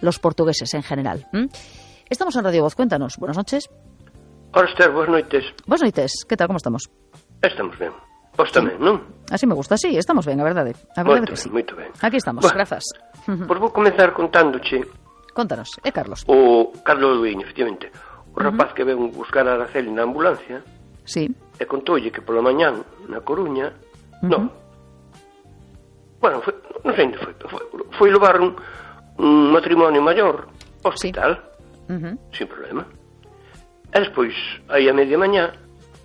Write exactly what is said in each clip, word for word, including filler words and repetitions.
los portugueses en general. ¿Mm? Estamos en Radio Voz, cuéntanos. Buenas noches. Hola, Esther, buenas noites. Buenas noites, que tal, como estamos? Estamos ben. Vos tamén, sí. Non? Así me gusta, sí, estamos ben, a verdade. A verdade moito que ben, sí. moito ben. Aquí estamos, bueno, grazas. Pois vou comenzar contándoche. Contanos, é Carlos. O Carlos Luíño, efectivamente. O rapaz uh-huh. que ven buscar a Araceli na ambulancia. Sí. E contoulle que pola mañán na Coruña, uh-huh. non. Bueno, foi, non sei onde foi, foi, foi levar un, un matrimonio maior ao hospital, sí. uh-huh. sin problema. E despois, aí a media mañá,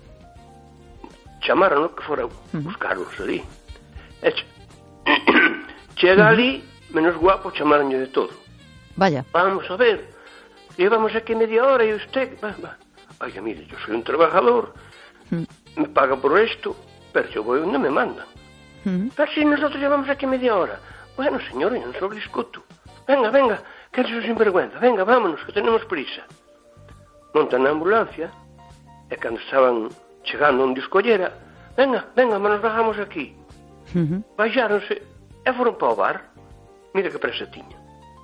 chamaron que fora uh-huh. buscarlos ali. E che... chega uh-huh. ali, menos guapo, chamaronlle de todo. Vaya. Vamos a ver, llevamos aquí media hora y usted... Va, va. Oiga, mire, yo soy un trabajador, uh-huh. me paga por esto, pero yo voy donde me mandan. Uh-huh. Pero si nosotros llevamos aquí media hora. Bueno, señor, yo no se lo discuto. Venga, venga, que es sinvergüenza. Venga, vámonos, que tenemos prisa. Montan na ambulancia, e cando estaban chegando onde os collera, venga, venga, mas nos bajamos aquí. Uh-huh. Baixáronse e foron para o bar. Mira que presa tiña.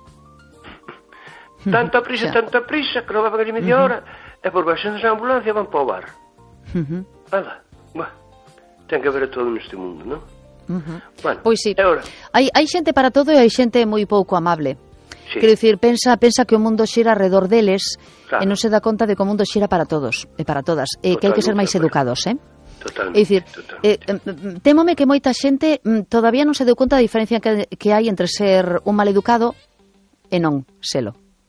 Uh-huh. Tanta prisa, yeah. tanta prisa, que levaban ali media uh-huh. hora, e por baixando da ambulancia van para o bar. Uh-huh. Ala, bah, ten que haber todo neste mundo, non? Uh-huh. Bueno, pois sí, ahora... hai, hai xente para todo e hai xente moi pouco amable. Sí. Quero dicir, pensa, pensa que o mundo xira alrededor deles, claro. e non se dá conta de que o mundo xira para todos e para todas, e que hai que ser máis educados, eh? Totalmente. É dicir, eh, témome que moita xente todavía non se deu conta da diferencia que, que hai entre ser un maleducado e non selo.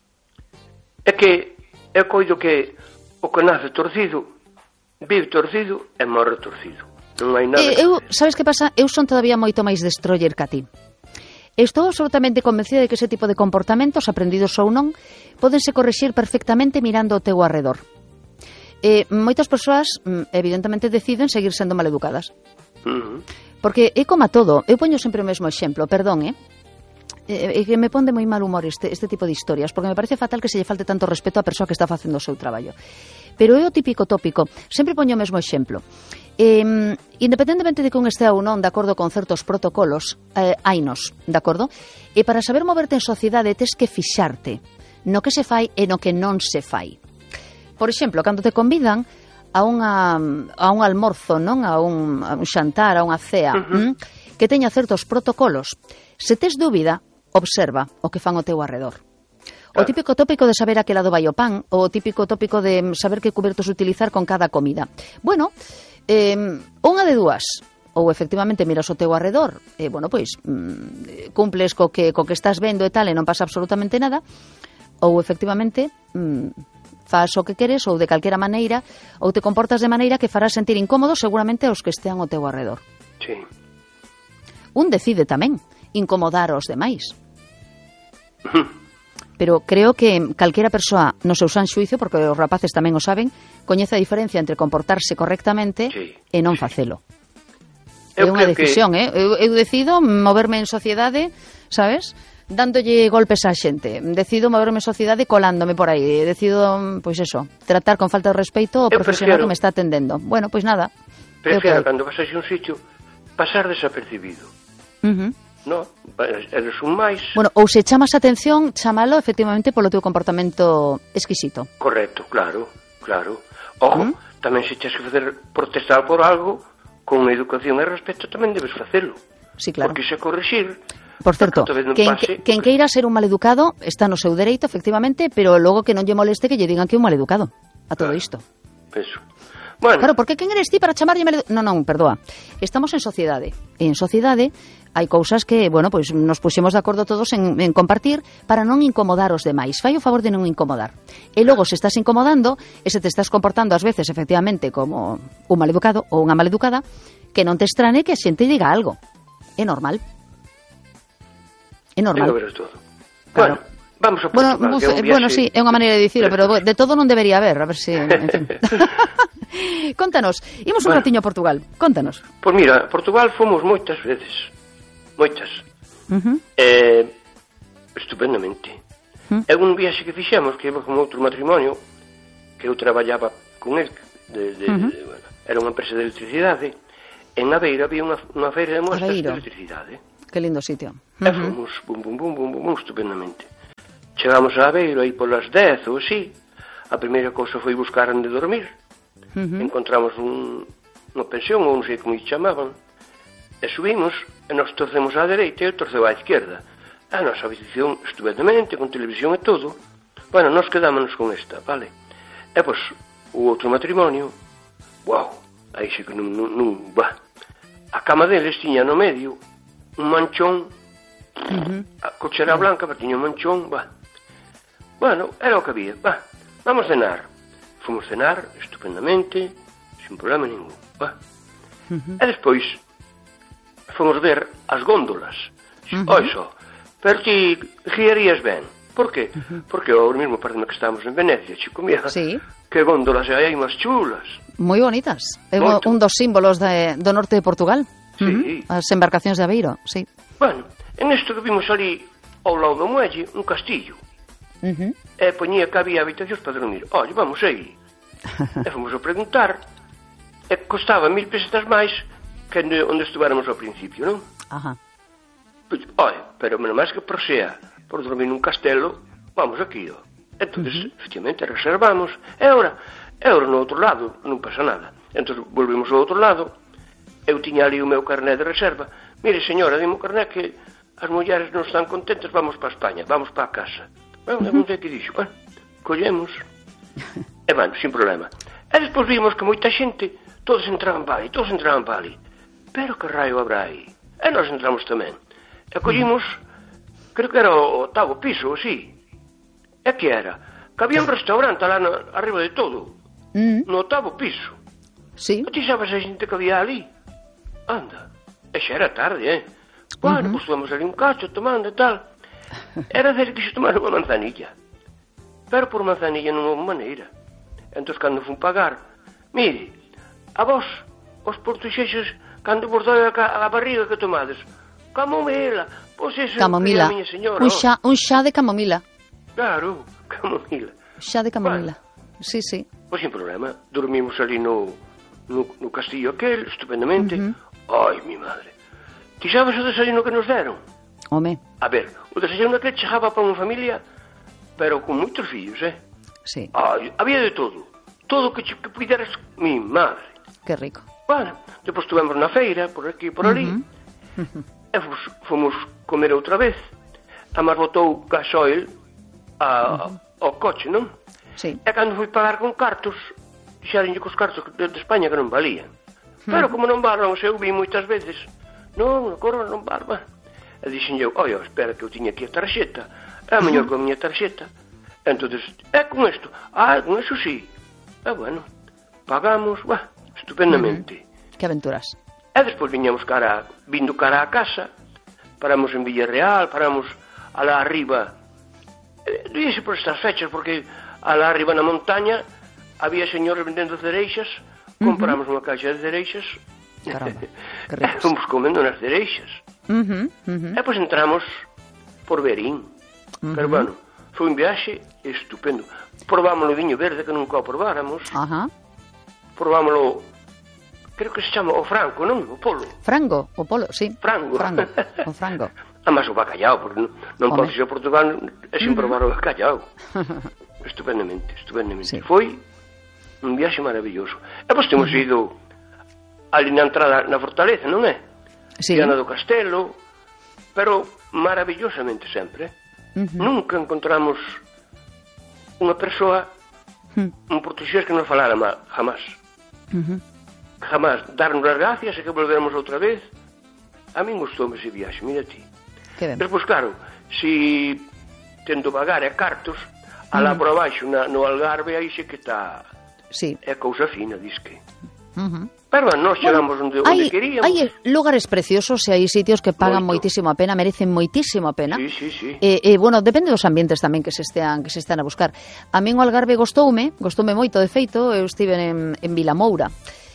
É que é coido que o que nace torcido vive torcido e morre torcido. Non hai nada. Eh, eu, sabes que pasa? Eu son todavía moito máis destroyer que a ti. Estou absolutamente convencida de que ese tipo de comportamentos, aprendidos ou non, pódense correxir perfectamente mirando ao teu arredor. Eh, moitas persoas, evidentemente, deciden seguir sendo maleducadas. Uh-huh. Porque é como a todo. Eu poño sempre o mesmo exemplo, perdón, eh? É que me pon de moi mal humor este, este tipo de historias, porque me parece fatal que se lle falte tanto respeto á persoa que está facendo o seu traballo. Pero é o típico tópico. Sempre poño o mesmo exemplo. Eh, independentemente de que un estea ou non de acordo con certos protocolos, eh, hainos, de acordo? E para saber moverte en sociedade tes que fixarte no que se fai e no que non se fai. Por exemplo, cando te convidan a, unha, a un almorzo, non? A un, a un xantar, a unha cea, uh-huh. ¿m? Que teña certos protocolos, se tes dúbida, observa o que fan o teu arredor. O típico tópico de saber a que lado vai o pan, o típico tópico de saber que cubertos utilizar con cada comida. Bueno, eh, unha de dúas, ou efectivamente miras o teu arredor, e, bueno, pois, mm, cumples co que, co que estás vendo e tal, e non pasa absolutamente nada, ou efectivamente mm, faz o que queres, ou de calquera maneira, ou te comportas de maneira que farás sentir incómodo seguramente aos que estean ao teu arredor. Sí. Un decide tamén incomodar aos demais. Pero creo que calquera persoa no seu san xuizo, porque os rapaces tamén o saben, coñece a diferencia entre comportarse correctamente sí, e non facelo. É unha decisión, que... eh? Eu, eu decido moverme en sociedade, sabes? Dándolle golpes á xente. Decido moverme en sociedade colándome por aí. Decido, pois eso, tratar con falta de respeito o eu profesional prefiero... que me está atendendo. Bueno, pois nada. Prefiero, cando vas a un sitio, pasar desapercibido. Uh-huh. No, eres un máis... Bueno, ou se chamas a atención, chámalo efectivamente polo teu comportamento exquisito. Correcto, claro, claro. Ojo, ¿Mm? tamén se tens que facer protestar por algo, con educación e respeto tamén debes facelo. Sí, claro. Porque se correxir... Por certo, quen, pase... quen queira ser un maleducado está no seu dereito, efectivamente, pero logo que non lle moleste que lle digan que é un maleducado a todo claro. isto. Eso. Bueno. Claro, porque quen eres ti para chamarlle maleducado? Non, non, perdoa. Estamos en sociedade. E en sociedade hai cousas que, bueno, pois nos puxemos de acordo todos en, en compartir para non incomodar os demais. Fai o favor de non incomodar. E logo, se estás incomodando, e se te estás comportando ás veces, efectivamente, como un maleducado ou unha maleducada, que non te estrane que a xente diga algo. É normal. É normal. Todo. Claro. Bueno, vamos a Portugal, bueno, que é un viaxe... bueno, sí, é unha maneira de dicilo, pero de todo non debería haber, a ver se... En fin. Contanos, imos un bueno, ratiño a Portugal, contanos. Pois mira, Portugal fomos moitas veces, moitas, uh-huh. eh, estupendamente. Uh-huh. É un viaxe que fixemos, que iba con outro matrimonio, que eu traballaba con el, de, de, uh-huh. de, bueno, era unha empresa de electricidade, en Aveiro había unha, unha feira de mostras de electricidade. Que lindo sitio. Uh-huh. E fomos, bum, bum, bum, bum, bum, estupendamente. chegamos a Aveiro aí polas dez ou así. A primeira cousa foi buscar onde dormir. Uh-huh. Encontramos un, unha pensión, ou non sei como se chamaban, e subimos, e nos torcemos á dereita e eu torceu á izquierda. A nosa habitación estupendamente, con televisión e todo. Bueno, nos quedámonos con esta, vale? E pois, o outro matrimonio, wow, aí sí que non, non, non, bah. A cama deles tiña no medio un manchón, uh-huh. a cochera blanca, pero tiña un manchón, bah. Bueno, era o que había, bah, vamos cenar. Fomos cenar estupendamente, sin problema ningún, bah. Uh-huh. E despois fomos ver as góndolas. Uh-huh. Oixo, pero ti guiarías ben. Por qué? Uh-huh. Porque ahora mismo parece que estamos en Venecia, chico, mira, sí. Que góndolas hai, hai máis chulas. Moi bonitas. É un dos símbolos de, do norte de Portugal. Sí. Uh-huh. As embarcacións de Aveiro, sí. Bueno, en isto que vimos ali ao lado do muelle, un castillo. Uh-huh. E poñía que había habitacións para dormir. Olha, vamos aí. E fomos a preguntar. E costaba mil pesetas máis que onde estuvéramos ao principio, non? Ajá. Pois, olha, pero menos máis que por sea por dormir nun castelo, vamos aquí, ó. Entón, uh-huh. efectivamente, reservamos. E agora, e agora no outro lado, non pasa nada. Entón, volvemos ao outro lado. Eu tiña ali o meu carné de reserva. Mire, señora, dime o carné que as mulleres non están contentas, vamos para España, vamos para a casa. Bueno, uh-huh. non sei que dixo. Bueno, collemos. E, bueno, sin problema. E despois vimos que moita xente, todos entraban para ali, todos entraban para ali. Pero que raio habrá aí? E nós entramos tamén. E collimos, creo que era o octavo piso, ou así. E que era? Que había un restaurante lá no, arriba de todo. Mm. No octavo piso. Sí. E ti sabes a xente que había ali? Anda. E xa era tarde, eh? Bueno, uh-huh. Pois tomamos ali un cacho, tomando e tal. Era de que se tomara unha manzanilla. Pero por manzanilla non houve maneira. Entón, cando fun pagar, mire, a vos, os portuxeses, cando vos doi a, a barriga que tomades, camomila, pois eso camomila. É a miña señora. Un xa, un xa de camomila. Claro, camomila. Xa de camomila. Bueno, sí, sí. Pois sin problema, dormimos ali no, no, no castillo aquel, estupendamente. Uh-huh. Ai, mi madre. Ti sabes o desayuno que nos deron? Home. A ver, o desayuno aquel chegaba para unha familia, pero con moitos fillos, eh? Sí. Ai, había de todo. Todo que, que puderas, mi madre. Que rico. Bueno, depois estuvemos na feira, por aquí e por ali. Uh-huh. Uh-huh. E fomos, fomos comer outra vez. A mar botou gasoil a, uh-huh. ao coche, non? Sí. E cando fui pagar con cartos, dixeronlle cos cartos de, de España que non valían. Uh-huh. Pero como non valan, eu vi moitas veces, non, a corona non val, e dixen eu, oi, espera que eu tiña aquí a tarxeta, é mellor uh-huh. con a miña tarxeta. Entonces, é con isto, ah, con eso sí. E bueno, pagamos, bah, estupendamente. Uh-huh. Que aventuras. E despois viñamos cara, vindo cara a casa, paramos en Villarreal, paramos alá arriba, eh, díase por estas fechas, porque alá arriba na montaña había señores vendendo cereixas, compramos uh-huh. unha caixa de cereixas, caramba, que e fomos comendo nas cereixas. Uh-huh. Uh-huh. E pois entramos por Verín. Uh-huh. Pero bueno, foi un viaxe estupendo. Probámoslo o viño verde, que nunca o probáramos. Ajá. Uh-huh. Probámoslo, creo que se chama o franco, non? O polo. Frango, o polo, sí. Frango. Frango, o frango. Además o bacallao, porque non, non podes ir a Portugal e sin probar o bacallao. Estupendamente, estupendamente. Sí. Foi un viaxe maravilloso. E pois temos uh-huh. ido ali na entrada na fortaleza, non é? Sí. Diana do Castelo, pero maravillosamente sempre. Uh-huh. Nunca encontramos unha persoa, uh-huh. un portugués que non falara mal, jamás. Uh-huh. Jamás darnos as gracias e que volveremos outra vez. A min gustoume ese viaxe, mira ti. Despois, claro, si tendo vagar e cartos, alá uh-huh. por abaixo, na, no Algarve, aí xe que está... Sí. É cousa fina, disque. Uh-huh. Pero bueno, nós chegamos bueno, onde, onde hai, queríamos. Hai lugares preciosos e hai sitios que pagan Moito. moitísimo a pena, merecen moitísimo a pena. Sí, sí, sí. E, e bueno, depende dos ambientes tamén que se estean que se están a buscar. A min o Algarve gostoume, gostoume moito, de feito, eu estive en, en Vilamoura.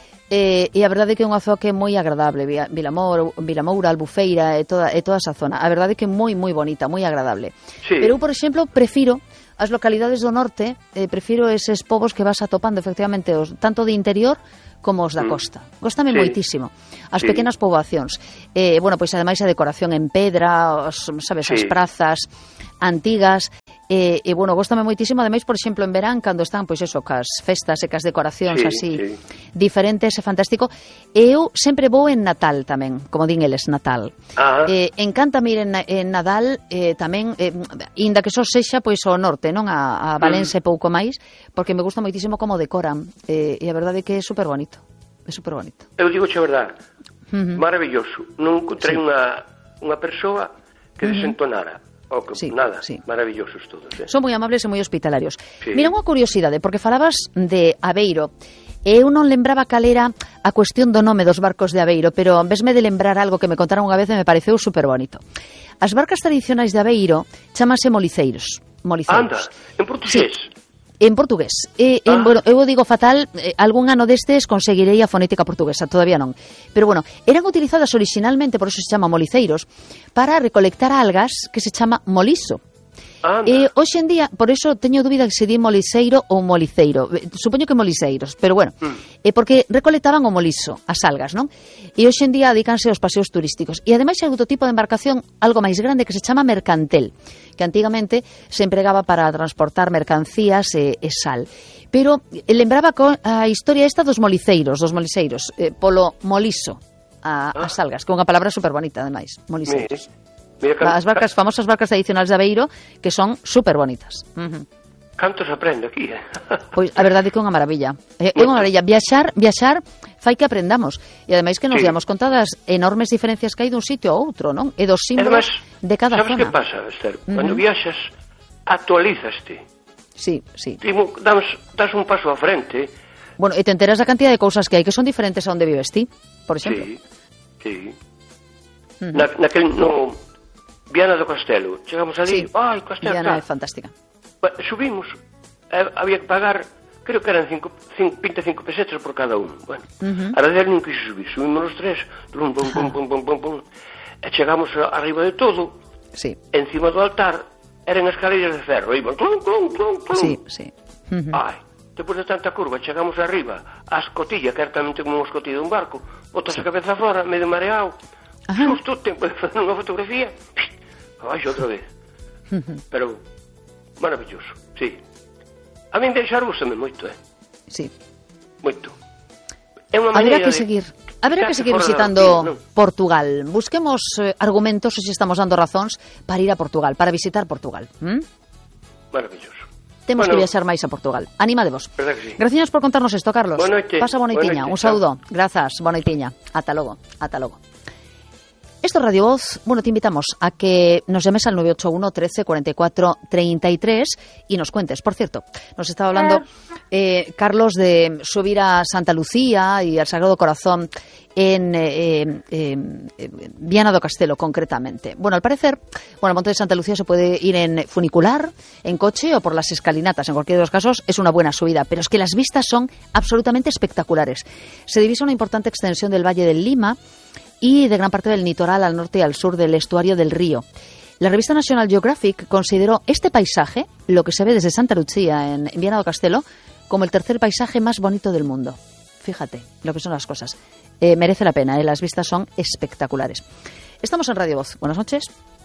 E, e a verdade é que é unha zona que é moi agradable, Vilamoura, Vilamoura, Albufeira e toda, e toda esa zona. A verdade é que é moi, moi bonita, moi agradable. Sí. Pero eu, por exemplo, prefiro as localidades do norte, eh, prefiro eses povos que vas atopando, efectivamente, os, tanto de interior como os da costa. Góstame sí. moitísimo. As sí. pequenas poboacións. Eh, bueno, pois ademais a decoración en pedra, os, sabes, sí. as prazas antigas. E, e bueno, góstame moitísimo, ademais, por exemplo, en verán, cando están, pois eso, cas festas e cas decoracións sí, así sí. diferentes, é fantástico. E eu sempre vou en Natal tamén, como din eles, Natal. Ah. Eh, encántame ir en, en Nadal eh, tamén, eh, inda que só sexa, pois, ao norte, non? A, a Valencia mm. e pouco máis, porque me gusta moitísimo como decoran. Eh, e a verdade é que é super bonito. É super bonito. Eu digo a verdade, uh-huh. maravilloso. Non encontrei sí. unha, unha persoa que uh-huh. desentonara. Oh, que, sí, nada, sí. maravillosos todos. Eh? Son moi amables e moi hospitalarios. Sí. Mira, unha curiosidade, porque falabas de Aveiro. Eu non lembraba cal era a cuestión do nome dos barcos de Aveiro, pero en vesme de lembrar algo que me contaron unha vez e me pareceu super bonito. As barcas tradicionais de Aveiro chamase moliceiros. moliceiros. Anda, en portugués? Sí. En portugués. E, ah. en, bueno, eu digo fatal, eh, algún ano destes conseguirei a fonética portuguesa, todavía non. Pero bueno, eran utilizadas originalmente, por eso se chama moliceiros, para recolectar algas que se chama moliso. E hoxe en día, por eso teño dúbida que se di moliseiro ou moliceiro. Supoño que moliseiros, pero bueno, mm. eh, porque recolectaban o moliso, as algas, non? E hoxe en día adícanse aos paseos turísticos. E ademais hai outro tipo de embarcación algo máis grande que se chama mercantel, que antigamente se empregaba para transportar mercancías e, e sal. Pero eh, lembraba con a historia esta dos moliceiros, dos moliseiros, eh, polo moliso, a, ah. as algas, que é unha palabra super bonita, ademais, moliseiros. Me. Mira, as barcas, famosas barcas tradicionais de Aveiro, que son super bonitas. Uh-huh. Canto se aprende aquí, eh? Pois a verdade é que é unha maravilla. É, é unha maravilla. Viaxar, viaxar fai que aprendamos. E ademais que nos sí. diamos conta das enormes diferencias que hai dun sitio a outro, non? E dos símbolos además, de cada sabes zona. Sabes que pasa, Esther? Uh-huh. Cando viaxas, actualizaste. Sí, sí. Dimo, das, das un paso a frente. Bueno, e te enteras da cantidad de cousas que hai que son diferentes a onde vives ti, por exemplo. Sí, sí. Uh-huh. Na, naquel, no... Viana do Castelo, chegamos ali, sí. ai, Castelo, Viana é fantástica. Subimos, eh, había que pagar, creo que eran cinco, cinco, vinte e cinco pesetas por cada uno. Bueno, uh-huh. a verdade non quiso subir, subimos os tres, pum, pum, pum, pum, pum, pum, pum, e chegamos arriba de todo, sí. encima do altar, eran escaleras de ferro, iban, clum, clum, clum, clum. Sí, sí. Uh-huh. Ai, depois de tanta curva, chegamos arriba, a escotilla, que era tamén como unha escotilla dun barco, botas sí. a cabeza fora, medio mareado, justo o tempo de fazer unha fotografía, abaixo outra vez. Pero maravilloso, sí. A min deixar gustame moito, eh? Sí. Moito. É unha maneira Haberá que de... seguir, haberá que seguir visitando rutina, ¿no? Portugal. Busquemos eh, argumentos, se estamos dando razóns, para ir a Portugal, para visitar Portugal. ¿Mm? Maravilloso. Temos bueno, que viaxar máis a Portugal. Anima de vos. Sí. Gracias por contarnos isto, Carlos. Bonoite. Pasa bonoitiña. Un saúdo. Grazas, bonoitiña. Ata logo. Ata logo. Esto es Radio Voz. Bueno, te invitamos a que nos llames al nueve ocho uno, trece, cuarenta y cuatro, treinta y tres y nos cuentes. Por cierto, nos estaba hablando eh, Carlos de subir a Santa Lucía y al Sagrado Corazón en eh, eh, eh, Viana do Castelo, concretamente. Bueno, al parecer, bueno, el monte de Santa Lucía se puede ir en funicular, en coche o por las escalinatas. En cualquiera de los casos es una buena subida, pero es que las vistas son absolutamente espectaculares. Se divisa una importante extensión del Valle del Lima y de gran parte del litoral al norte y al sur del estuario del río. La revista National Geographic consideró este paisaje, lo que se ve desde Santa Lucía en Viana do Castelo, como el tercer paisaje más bonito del mundo. Fíjate lo que son las cosas. Eh, merece la pena, ¿eh? Las vistas son espectaculares. Estamos en Radio Voz. Buenas noches.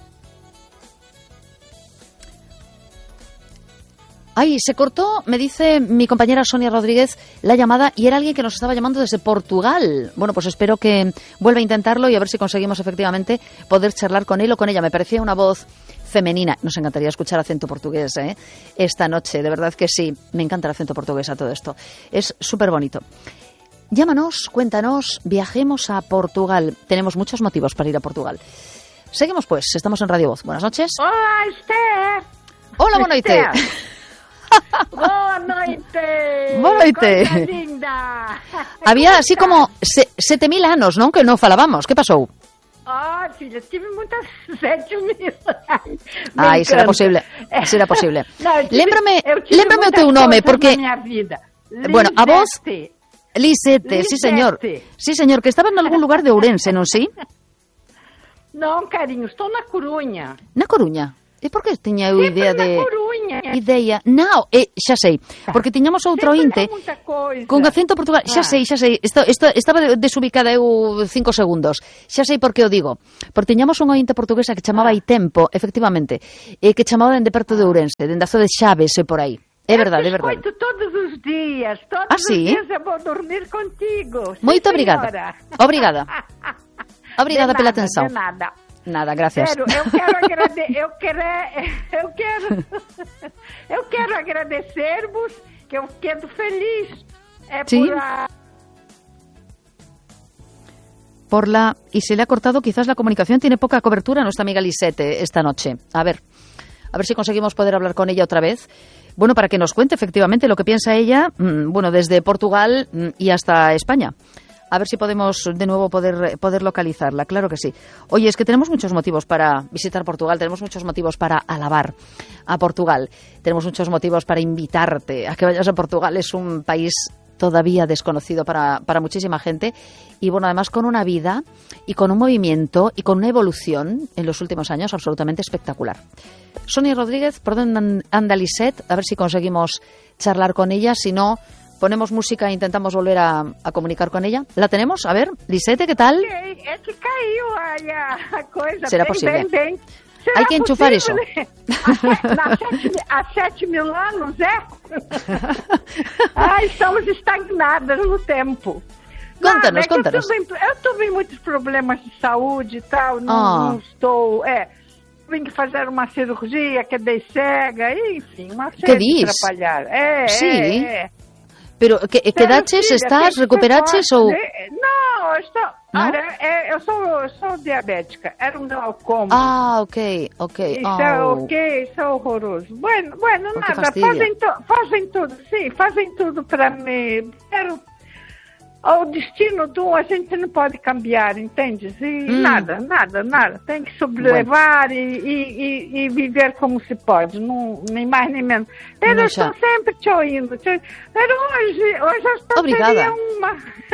Ay, se cortó, me dice mi compañera Sonia Rodríguez, la llamada y era alguien que nos estaba llamando desde Portugal. Bueno, pues espero que vuelva a intentarlo y a ver si conseguimos efectivamente poder charlar con él o con ella. Me parecía una voz femenina. Nos encantaría escuchar acento portugués, ¿eh? Esta noche, de verdad que sí. Me encanta el acento portugués a todo esto. Es súper bonito. Llámanos, cuéntanos, viajemos a Portugal. Tenemos muchos motivos para ir a Portugal. Seguimos pues, estamos en Radio Voz. Buenas noches. Hola, Esther. Hola, boa noite. Boa noite. Boa noite. Coisa linda. Había así como se, sete mil anos, non? Que non falábamos. Que pasou? Ah, filha, tive muitas sete mil. Ai, será posible. Será posible. No, tive, lémbrame, lémbrame o teu nome, porque... Bueno, a vos... Lisete, sí, señor. Sí, señor, que estaba en algún lugar de Ourense, non sí? Non, cariño, estou na Coruña. Na Coruña? E por que tiña eu idea de... Na Coruña. tinha. ideia. Non, eh, xa sei, porque tiñamos outro ointe con acento portugués. Xa sei, xa sei, Esto, esto, estaba desubicada eu cinco segundos. Xa sei por que o digo. Porque tiñamos unha ointe portuguesa que chamaba aí tempo, efectivamente, e que chamaba dende perto de Ourense, dende a zona de Chaves e por aí. É verdade, é verdade. Eu todos os dias, todos ah, os sí? dias eu vou dormir contigo. Moito sí, obrigada. Senhora. Obrigada. Obrigada de pela nada, atenção. De nada. Nada, gracias. Quero, eu quero agradecer, eu quero, eu quero, eu quero agradecer-vos, que eu quedo feliz. É sí. por a... Por la... Y se le ha cortado quizás la comunicación. Tiene poca cobertura nuestra amiga Lisette esta noche. A ver, a ver si conseguimos poder hablar con ella otra vez. Bueno, para que nos cuente efectivamente lo que piensa ella, bueno, desde Portugal y hasta España. A ver si podemos de nuevo poder, poder localizarla, claro que sí. Oye, es que tenemos muchos motivos para visitar Portugal, tenemos muchos motivos para alabar a Portugal, tenemos muchos motivos para invitarte a que vayas a Portugal. Es un país todavía desconocido para, para muchísima gente y, bueno, además con una vida y con un movimiento y con una evolución en los últimos años absolutamente espectacular. Sonia Rodríguez, ¿por dónde anda Lisette? A ver si conseguimos charlar con ella, si no... Ponemos música e intentamos volver a, a comunicar con ella. ¿La tenemos? A ver, Lisette, ¿qué tal? Okay, é que caiu a, a coisa. Será bem, posible. Bem, bem. Será Hay que enchufar possível? eso. Há sete, há sete mil anos, é? Ah, estamos estagnadas no tempo. Conta-nos, é conta-nos. Eu estou em muitos problemas de saúde e tal, não, Ah. não estou... É, vim fazer uma cirurgia, quedei cega, enfim, uma Que série de diz? atrapalhar. É, Sí. é, é. Pero, que, quedaches, Filha, estás, tem que recuperaches ser ou... forte, né? Não, eu estou... Não? Olha, é, eu, sou, eu sou diabética, era um glaucoma. Ah, ok, ok. Isso Oh. é ok, isso é horroroso. Bueno, bueno, Oh, que nada, fastidio. fazem, to, fazem tudo, sim, fazem tudo para me... Quero... O destino do a gente não pode cambiar, entende? E Hum. nada, nada, nada. Tem que sobrelevar e, e, e, e viver como se pode, não, nem mais nem menos. Eu Não, estou já. sempre te ouvindo. Te... Mas hoje, hoje eu estou Obrigada. seria uma...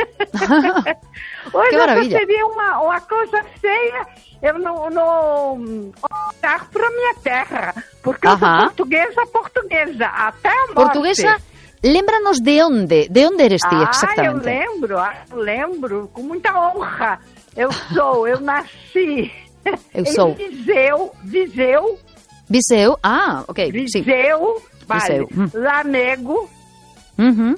hoje Que eu maravilha. seria uma, uma coisa feia eu não, não olhar para a minha terra, porque eu sou Aham. portuguesa, portuguesa, até a morte. Portuguesa, lémbranos de onde, de onde eres ti exactamente. Ah, eu lembro, ah, eu lembro, com muita honra. Eu sou, eu nasci Eu em sou. Viseu, Viseu, Viseu, ah, ok, sim. Viseu, vale, Viseu, hum. Lamego. Uhum.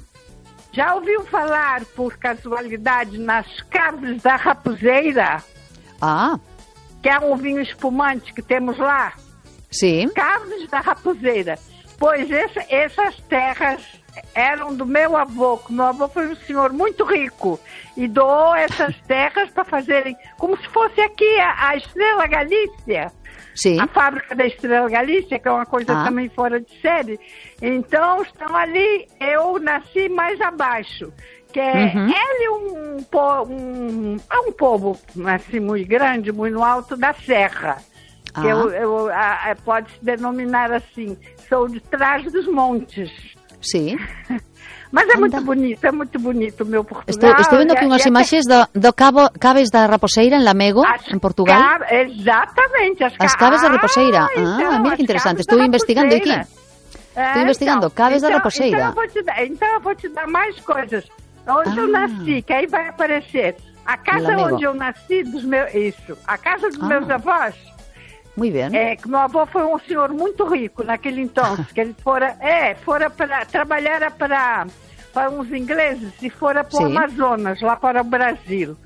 Já ouviu falar, por casualidade, nas Caves da Raposeira, Ah, que é um vinho espumante que temos lá? sim. Caves da Raposeira. Pois essa, essas terras eram do meu avô, que meu avô foi um senhor muito rico e doou essas terras para fazerem, como se fosse aqui a, a Estrela Galícia, Sim. a fábrica da Estrela Galícia, que é uma coisa Ah. também fora de série. Então estão ali, eu nasci mais abaixo, que é Uhum. ele um, po- um, é um povo assim muito grande, muito alto da serra. Que Ah. eu, eu, a- a- pode-se denominar assim, sou de trás dos montes. Sí. Mas é Anda. muito bonito, é muito bonito o meu Portugal. Estou, estou vendo aqui E- unhas e até- imaxes do, do cabo, Caves da Raposeira en Lamego, as en Portugal. ca- Exatamente. As, ca- As Caves da Raposeira. Ah, Ah, então, mira as que interessante. Caves Estou da investigando aqui. Raposeira. É, Estou investigando, então, Caves da então, Raposeira. Então eu, vou te dar, então eu vou te dar mais coisas. Onde eu Ah. nasci, que aí vai aparecer. A casa Lamego. onde eu nasci, dos meus, isso, a casa dos Ah. meus avós. Muy bien. É, que meu avô foi um senhor muito rico naquele então, que ele fora, é, fora para trabalhar para para uns ingleses e fora para o Sim. Amazonas, lá para o Brasil.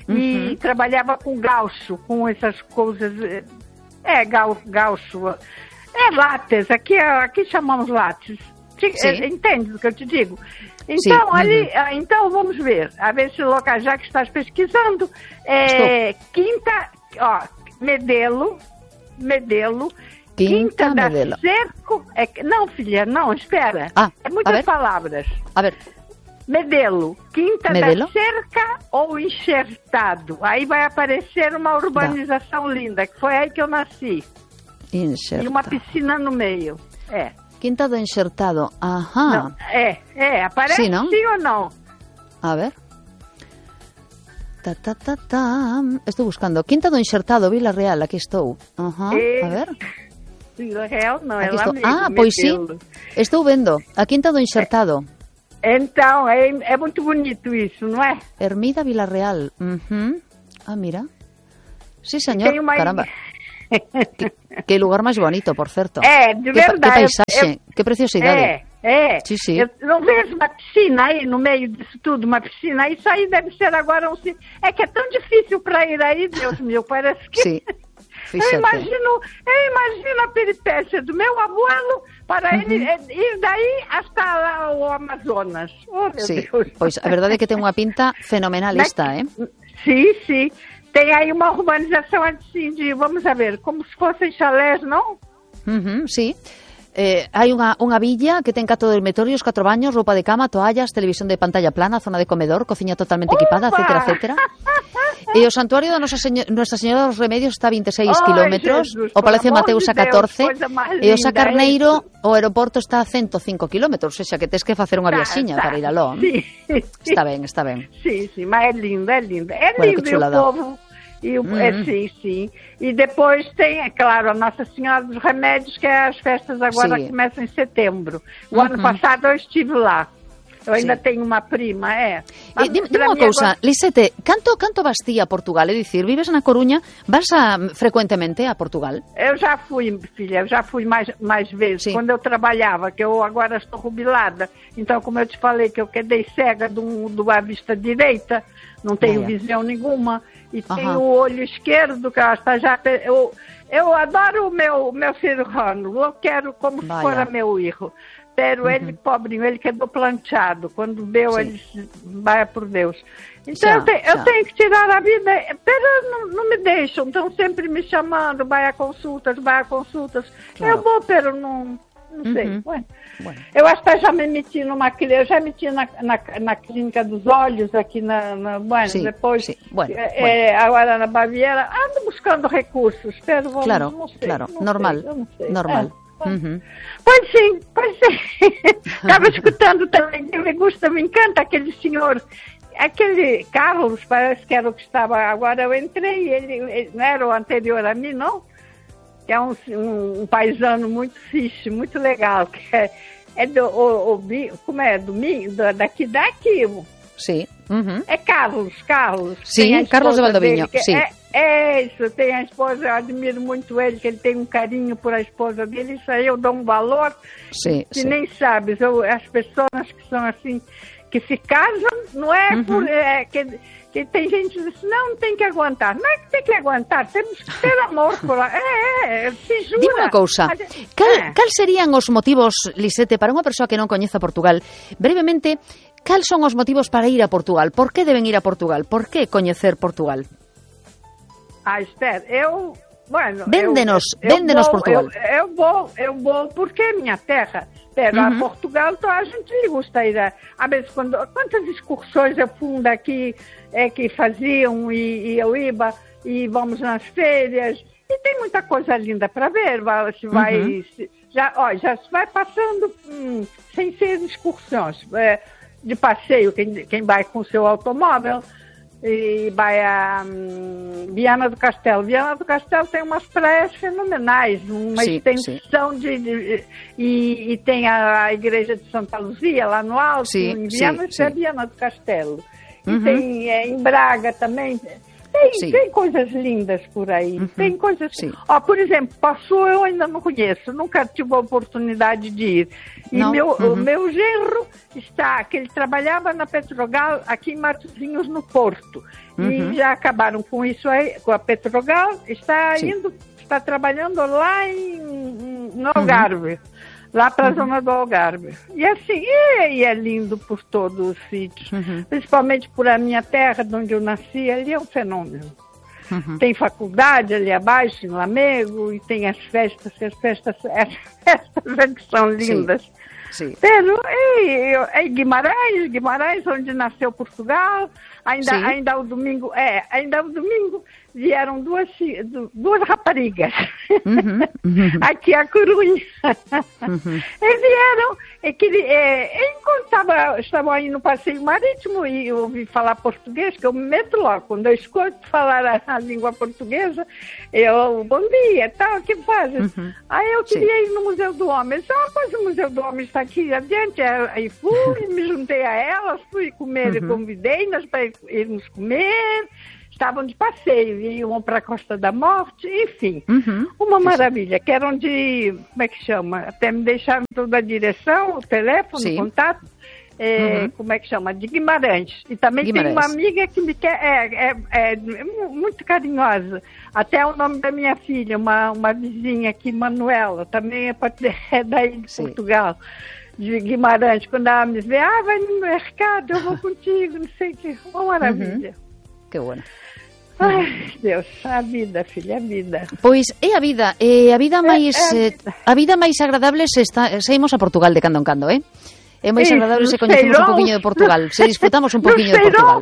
E Uhum. trabalhava com gaucho, com essas coisas, é, é gau, gaucho, é lattes, aqui, aqui chamamos lattes. Ti- Sim. é, Entende o que eu te digo? Então, Sim, uhum. ali, ah, então vamos ver, a ver se o local, já que estás pesquisando, é, Quinta, ó, Medelo, Medelo, Quinta da Medelo. Cerco, é, que- não filha, não, espera, Ah, é a muitas ver. palavras. A ver, Medelo, Quinta Medelo. da Cerca ou Enxertado, aí vai aparecer uma urbanização linda, que foi aí que eu nasci, inserta. e uma piscina no meio, é. Quinta do enxertado. Ajá. Não, é, é, aparece Sim, não? sim ou não? A ver. Ta, ta, ta, ta. Estou buscando. Quinta do enxertado, Vila Real, aquí estou. Ajá. Eh, A ver. Vila Real não, Aquí é estou. Lamego. Ah, pois sim, Medelo. estou vendo. Aquí está do enxertado. Então, é, é muito bonito isso, não é? Ermida Vila Real. Uhum. Ah, mira. Sí, señor. Tem uma... Caramba. Que, que lugar máis bonito, por certo. É, de que, verdade. Que paisaxe, eu, que preciosidade. É, é. Sim, sim. Eu não vejo uma piscina aí no meio disso tudo, uma piscina. Isso aí deve ser agora um... É que é tão difícil para ir aí, Deus meu, parece que... Sim. Eu imagino, eu imagino a peripécia do meu abuelo para uhum. ele ir daí até lá o Amazonas. Oh, meu sí. Deus. Pois a verdade é que ten unha pinta fenomenal esta, eh? Sim, sim. Tem aí uma urbanização assim de, vamos a ver, como se fossem chalés, não? Uh-huh, sí. Eh, hai unha, unha villa que ten catro dormitorios, catro baños, roupa de cama, toallas, televisión de pantalla plana, zona de comedor, cociña totalmente equipada, Opa! etcétera, etcétera. E o santuario da Nosa Señora, Nuestra Señora dos Remedios está a veintiséis kilómetros, o Palacio Mateus a catorce, e o Sacarneiro, o aeroporto está a ciento cinco kilómetros, ou seja, que tes que facer unha viaxiña para ir aló. Sí. Está ben, está ben. Sí, sí, mas é lindo, é lindo. É bueno, lindo e o povo... E o, uhum. é, sim, sim. E depois tem, é claro, a Nossa Senhora dos Remédios, que é as festas agora sim. começam em setembro. O uhum. ano passado eu estive lá. Eu ainda sim. tenho uma prima, é. Mas, dime unha cousa, agora... Lisete, canto, canto vas ti a Portugal? É dicir, vives na Coruña, vas a, frecuentemente a Portugal? Eu já fui, filha, eu já fui mais, mais vezes. Sim. Quando eu trabalhava, que eu agora estou jubilada. Então, como eu te falei, que eu quedei cega do, do a vista direita, não tenho ah, é. visão nenhuma. E uhum. tenho o olho esquerdo, que está já... Eu, eu adoro o meu, meu cirurgião, eu quero como se fosse meu filho. Pero uhum. ele, pobrinho, ele quedou planchado. Quando deu, sim. ele vai por Deus. Então, já, eu, te, eu tenho que tirar a vida, pero não, não me deixam, estão sempre me chamando, vai a consultas, vai a consultas. Claro. Eu vou, pero não... Não sei. Uhum. Bueno, bueno. Eu até já me meti numa clínica, eu já meti na, na, na clínica dos olhos aqui na, na bueno, sim, depois sim. Bueno, é, bueno. agora na Baviera, ando buscando recursos, pero vamos, claro, não sei, claro, não normal, sei, não sei. normal. É, uhum. Pois sim, pois sim. Estava escutando também, me gusta, me encanta aquele senhor. Aquele Carlos, parece que era o que estava, agora eu entrei, ele, ele não era o anterior a mim, não? Que é um, um, um paisano muito fixe, muito legal, que é, é do, o, o, como é, do, do, daqui, daqui. Sim. Uhum. É Carlos, Carlos. Sim, Carlos de Valdovinho, sim. É, é isso, tem a esposa, eu admiro muito ele, que ele tem um carinho por a esposa dele, isso aí eu dou um valor, sim, que sim. nem sabes, eu, as pessoas que são assim, que se casam, não é uhum. por... É, que, que tem gente que diz, não, não tem que aguentar. Não é que tem que aguentar, temos que ter amor por lá. É, é, se jura. Dime unha cousa, cal, é. cal serían os motivos, Lisete, para unha persoa que non coñeza Portugal, brevemente, cal son os motivos para ir a Portugal? Por que deben ir a Portugal? Por que coñecer Portugal? Ah, espera, eu... Bueno, véndenos, eu, véndenos eu vou, Portugal. Eu, eu vou, eu vou porque é minha terra. Pero uhum. a Portugal, então, a gente lhe gusta ir a, a vez quando, quantas excursões eu fui daqui é, que faziam e, e eu ia e vamos nas férias e tem muita coisa linda para ver. Se vai, uhum. se, já, ó, já se vai passando hum, sem ser excursões é, de passeio, quem, quem vai com seu automóvel. E vai a um, Viana do Castelo. Viana do Castelo tem umas praias fenomenais, uma sim, extensão sim. De, de e, e tem a, a igreja de Santa Luzia lá no alto, sim, em Viana, sim, é Viana do Castelo. Uhum. E tem é, em Braga também. Tem, tem coisas lindas por aí. Uhum. Tem coisas. Ó, por exemplo, Passou eu ainda não conheço, nunca tive a oportunidade de ir. E meu, uhum. o meu genro está, que ele trabalhava na Petrogal aqui em Matosinhos, no Porto. Uhum. E já acabaram com isso aí, com a Petrogal, está sim. indo, está trabalhando lá em, no Algarve. Uhum. Lá para a uhum. zona do Algarve. E assim, e é lindo por todos os sítios. Uhum. Principalmente por a minha terra, de onde eu nasci, ali é um fenômeno. Uhum. Tem faculdade ali abaixo, em Lamego, e tem as festas, as festas, as festas que são lindas. Sim. Sim. Pero, é, é Guimarães, Guimarães, onde nasceu Portugal, ainda, ainda ao domingo, é, ainda ao domingo vieram duas, duas raparigas, uhum, uhum. aqui a Coruña. Uhum. Eles vieram, é, que, é, enquanto estava, estavam aí no passeio marítimo e eu ouvi falar português, que eu me meto logo, quando eu escuto falar a, a língua portuguesa, eu, bom dia, tal, o que fazem? Uhum. Aí eu queria Sim. ir no Museu do Homem. Ah, mas o Museu do Homem está aqui adiante. Aí fui, me juntei a elas, fui comer, uhum. convidei-nas para irmos comer. Estavam de passeio, iam para a Costa da Morte, enfim, uhum. uma maravilha, que eram de, como é que chama? Até me deixaram toda a direção, o telefone, Sim. o contato, é, uhum. como é que chama? De Guimarães. E também Guimarães. Tem uma amiga que me quer, é, é, é muito carinhosa, até o nome da minha filha, uma, uma vizinha aqui, Manuela, também é, é daí de Sim. Portugal. De Guimarães, quando ela me vê, ah, vai no mercado, eu vou contigo, não sei o que, uma maravilha. Uhum. Que boa. Ai, Deus, a vida, filha, a vida. Pois é a vida, é a vida máis é, é a, vida. Eh, a vida máis agradable se está, se imos a Portugal de cando en cando, eh? É máis isso, agradable se coñecemos un poquinho de Portugal, no, se disfrutamos un poquinho de Portugal.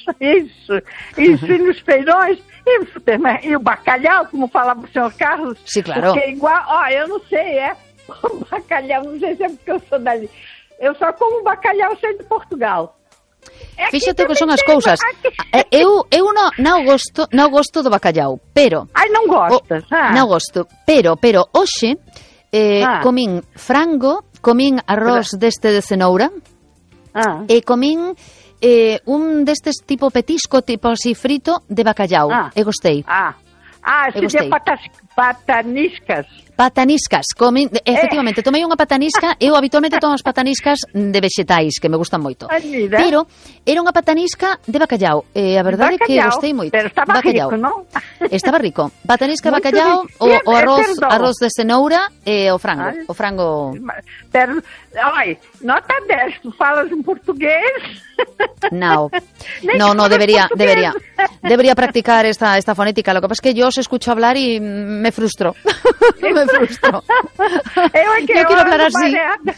Isso, isso, e nos feirões, isso, e o bacalhau, como falava o senhor Carlos. Sim, claro. Porque é igual, ó, eu não sei, é, o bacalhau, não sei se é porque eu sou dali. Eu só como bacalhau sendo de Portugal. Fíxate que son as cousas. Eu, eu non, non gosto, non gosto do bacallau, pero... Ai, non gostas, ah. Non gosto, pero, pero, hoxe, eh, ah. comín frango, comín arroz deste de cenoura, ah. e comín eh, un destes tipo petisco, tipo así frito, de bacallau, ah. e gostei. Ah, ah se de patas, pataniscas. Pataniscas, comi, efectivamente, tomei unha patanisca, eu habitualmente tomo as pataniscas de vexetais, que me gustan moito. Pero era unha patanisca de bacallau, e a verdade é que gostei moito. Pero estaba bacallau. Rico, non? Estaba rico. Patanisca de bacallau, o, o arroz, arroz de cenoura e o frango. Ay, o frango... Pero, ai, nota dez, tu falas en portugués? No, no, no, debería, debería. Debería practicar esta, esta fonética. Lo que pasa es que yo os escucho hablar y me frustro. me frustro. Eu é que yo quiero hablar así.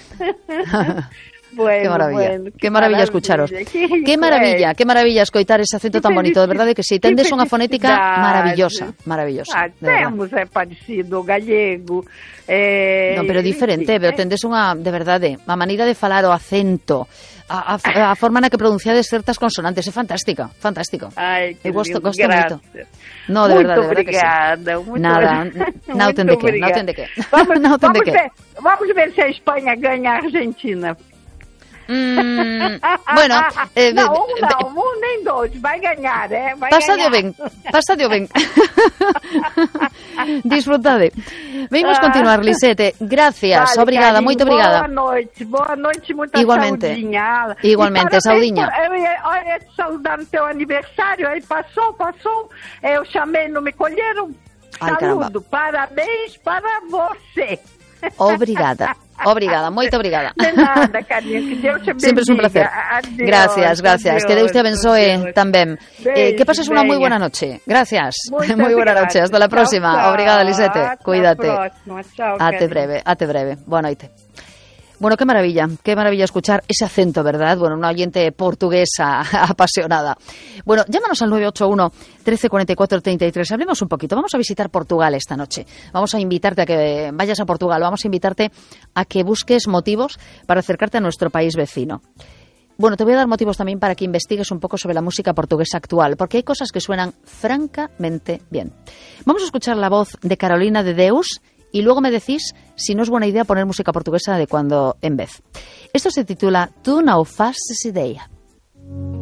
Bueno, qué maravilla, bueno, qué, qué maravilla escucharos. Qué, qué maravilla, qué maravilla escoitar ese acento tan bonito, de verdade que sí. Tendes unha fonética maravillosa, maravillosa. Ah, temos, é parecido o gallego. Eh, non, pero diferente, sí, pero tendes unha, de verdade, a maneira de falar, o acento, a, a, a forma na que pronunciades certas consonantes, é fantástica, fantástico. Ai, que eu gosto, lindo, gosto gracias. moito. No, de muito verdade, de verdade obrigada, que sí. Muito Nada, non ten de que, non ten de que. Vamos, non ten de vamos, que. ver, vamos ver se a Espanha ganha a Argentina. Mm, bueno, eh, não, um não, um nem dois, vai ganhar, é? Vai Pasadio ganhar. ben, pasadio ben. Disfrutade. Vimos ah. continuar, Lisette. Gracias, vale, obrigada, moito obrigada. Boa noite, boa noite, muita Igualmente. saudinha. Igualmente, saudinha. Olha, saudar no teu aniversário, aí passou, passou, eu chamei, não me colheram. Ai, saludo, caramba. Parabéns para você. Obrigada. Obrigada, moito obrigada. De nada, carinho, que Deus te bendiga. Sempre es un placer. Adiós, gracias, gracias. Adiós, que Deus te abençoe tamén. Eh, que pases unha moi buena noche. Gracias. Moi buena noche. Hasta la próxima. Chao, obrigada, Lisette. Cuídate. Chao, ate breve, ate breve. Boa noite. Bueno, qué maravilla, qué maravilla escuchar ese acento, ¿verdad? Bueno, una oyente portuguesa apasionada. Bueno, llámanos al nueve ocho uno, trece cuarenta y cuatro, treinta y tres. Hablemos un poquito. Vamos a visitar Portugal esta noche. Vamos a invitarte a que vayas a Portugal. Vamos a invitarte a que busques motivos para acercarte a nuestro país vecino. Bueno, te voy a dar motivos también para que investigues un poco sobre la música portuguesa actual, porque hay cosas que suenan francamente bien. Vamos a escuchar la voz de Carolina de Deus y luego me decís si no es buena idea poner música portuguesa de cuando en vez. Esto se titula Tu não fazes ideia.